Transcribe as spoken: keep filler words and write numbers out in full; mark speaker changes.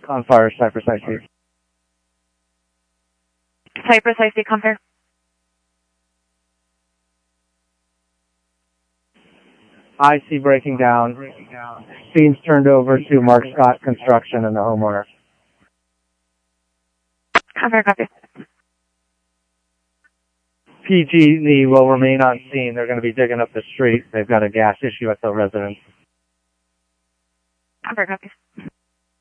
Speaker 1: On fire, Cypress I C.
Speaker 2: Cypress I C, compare.
Speaker 1: I C breaking down. Scene's turned over to Mark Scott Construction and the homeowner.
Speaker 2: Compare, copy.
Speaker 1: P G and E will remain on scene. They're going to be digging up the street. They've got a gas issue at the residence.
Speaker 2: Compare, copy.